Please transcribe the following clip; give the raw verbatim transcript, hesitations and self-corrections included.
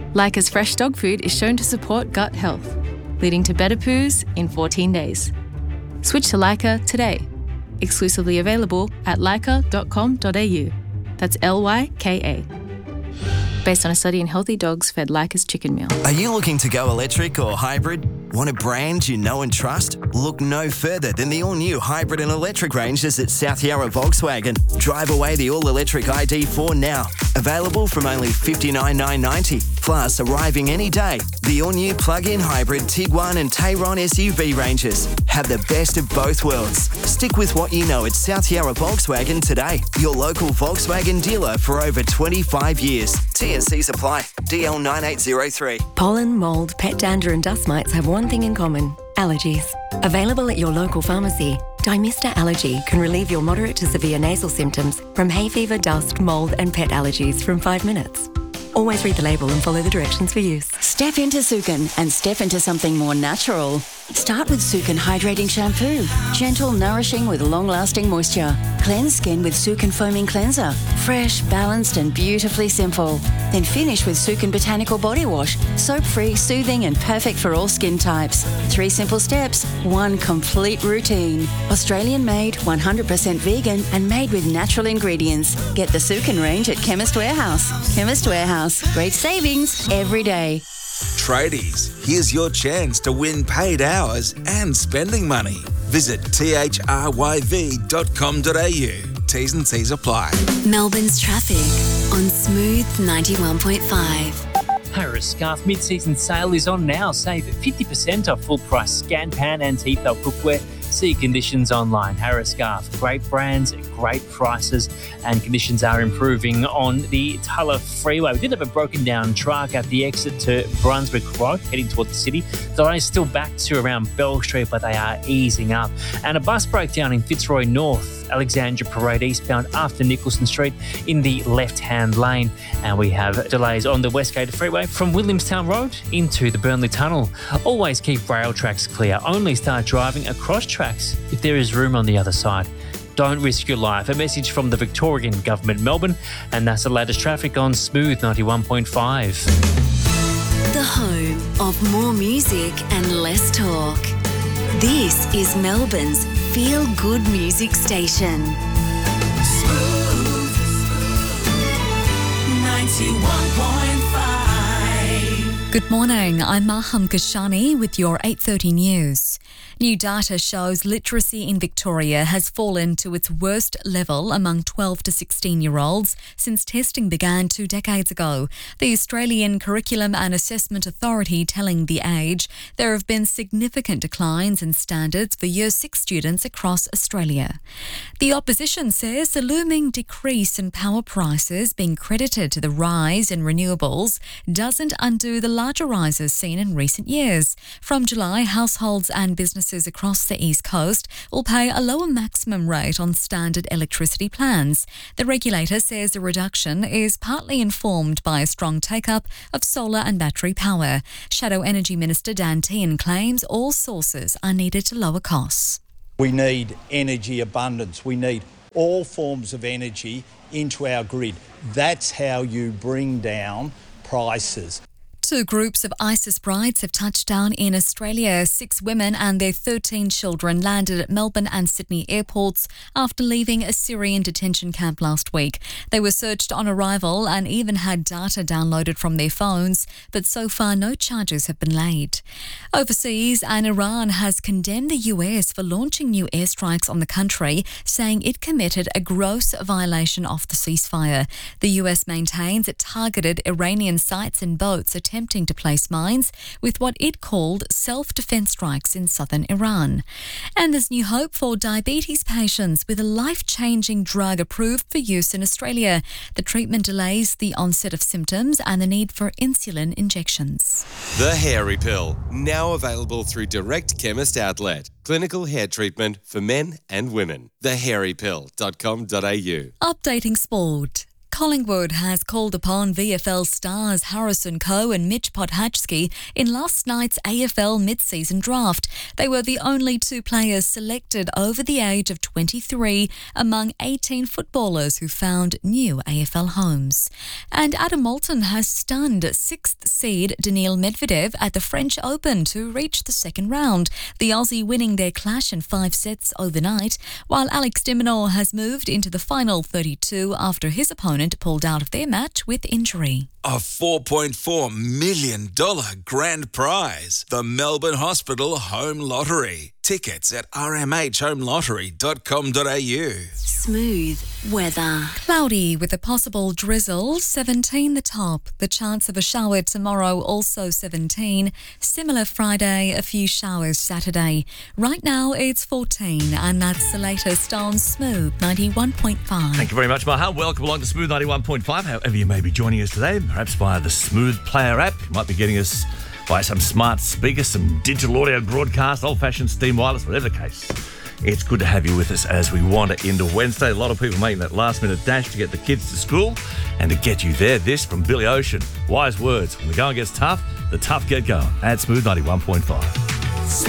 Leica's fresh dog food is shown to support gut health, leading to better poos in fourteen days. Switch to Leica today. Exclusively available at leica dot com dot a u. That's L Y K A. Based on a study in healthy dogs fed Leica's chicken meal. Are you looking to go electric or hybrid? Want a brand you know and trust? Look no further than the all-new hybrid and electric ranges at South Yarra Volkswagen. Drive away the all-electric I D four now. Available from only fifty-nine thousand nine hundred ninety dollars. Plus, arriving any day, the all-new plug-in hybrid Tiguan and Tayron S U V ranges. Have the best of both worlds. Stick with what you know at South Yarra Volkswagen today. Your local Volkswagen dealer for over twenty-five years. T and C's apply. D L nine eight zero three. Pollen, mould, pet dander and dust mites have one thing in common: allergies. Available at your local pharmacy, Dymista Allergy can relieve your moderate to severe nasal symptoms from hay fever, dust, mould and pet allergies from five minutes. Always read the label and follow the directions for use. Step into Sukin and step into something more natural. Start with Sukin Hydrating Shampoo. Gentle, nourishing with long-lasting moisture. Cleanse skin with Sukin Foaming Cleanser. Fresh, balanced and beautifully simple. Then finish with Sukin Botanical Body Wash. Soap-free, soothing and perfect for all skin types. Three simple steps, one complete routine. Australian-made, one hundred percent vegan and made with natural ingredients. Get the Sukin range at Chemist Warehouse. Chemist Warehouse. Great savings every day. Tradies, here's your chance to win paid hours and spending money. Visit t h r y v dot com dot a u. T's and C's apply. Melbourne's traffic on Smooth ninety-one point five. Harris Scarf mid-season sale is on now. Save fifty percent off full-price Scan Pan and Tefal cookware. See conditions online. Harris Scarf, great brands, great prices, and conditions are improving on the Tulla Freeway. We did have a broken down truck at the exit to Brunswick Road, heading towards the city. Delays still back to around Bell Street, but they are easing up. And a bus breakdown in Fitzroy North, Alexandra Parade eastbound after Nicholson Street in the left-hand lane. And we have delays on the Westgate Freeway from Williamstown Road into the Burnley Tunnel. Always keep rail tracks clear. Only start driving across tracks if there is room on the other side. Don't risk your life. A message from the Victorian Government, Melbourne, and that's the latest traffic on Smooth ninety-one point five. The home of more music and less talk. This is Melbourne's feel-good music station. Smooth ninety-one point five. Good morning, I'm Maham Kashani with your eight thirty news. New data shows literacy in Victoria has fallen to its worst level among twelve to sixteen-year-olds since testing began two decades ago. The Australian Curriculum and Assessment Authority telling The Age there have been significant declines in standards for Year six students across Australia. The opposition says the looming decrease in power prices being credited to the rise in renewables doesn't undo the larger rises seen in recent years. From July, households and businesses across the East Coast will pay a lower maximum rate on standard electricity plans. The regulator says the reduction is partly informed by a strong take-up of solar and battery power. Shadow Energy Minister Dan Tehan claims all sources are needed to lower costs. We need energy abundance. We need all forms of energy into our grid. That's how you bring down prices. Two groups of ISIS brides have touched down in Australia. Six women and their thirteen children landed at Melbourne and Sydney airports after leaving a Syrian detention camp last week. They were searched on arrival and even had data downloaded from their phones, but so far no charges have been laid. Overseas, and Iran has condemned the U S for launching new airstrikes on the country, saying it committed a gross violation of the ceasefire. The U S maintains it targeted Iranian sites and boats attempting to place mines with what it called self-defense strikes in southern Iran. And there's new hope for diabetes patients with a life-changing drug approved for use in Australia. The treatment delays the onset of symptoms and the need for insulin injections. The Hairy Pill, now available through Direct Chemist Outlet. Clinical hair treatment for men and women. the hairy pill dot com dot a u. Updating sport. Collingwood has called upon V F L stars Harrison Coe and Mitch Podhajski in last night's A F L mid-season draft. They were the only two players selected over the age of twenty-three among eighteen footballers who found new A F L homes. And Adam Moulton has stunned sixth seed Daniil Medvedev at the French Open to reach the second round, the Aussie winning their clash in five sets overnight, while Alex de Minaur has moved into the final thirty-two after his opponent pulled out of their match with injury. A four point four million dollars grand prize. The Melbourne Hospital Home Lottery. Tickets at r m h home lottery dot com dot a u. Smooth weather. Cloudy with a possible drizzle, seventeen the top. The chance of a shower tomorrow, also seventeen. Similar Friday, a few showers Saturday. Right now it's fourteen, and that's the latest on Smooth ninety-one point five. Thank you very much, Maha. Welcome along to Smooth ninety-one point five. However you may be joining us today, perhaps via the Smooth Player app. You might be getting us via some smart speakers, some digital audio broadcast, old-fashioned steam wireless, whatever the case. It's good to have you with us as we wander into Wednesday. A lot of people making that last-minute dash to get the kids to school and to get you there. This from Billy Ocean. Wise words. When the going gets tough, the tough get going. At Smooth ninety-one point five.